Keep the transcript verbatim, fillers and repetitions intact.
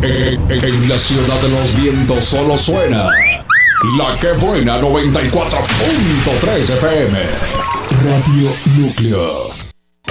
En, en la ciudad de los vientos solo suena La Que Buena noventa y cuatro punto tres F M. Radio Núcleo.